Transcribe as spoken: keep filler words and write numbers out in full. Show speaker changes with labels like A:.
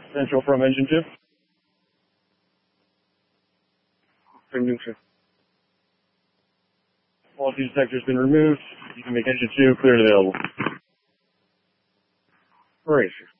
A: Central from engine two. Engine two. Faulty detector's been removed. You can make engine two clear and available. Great.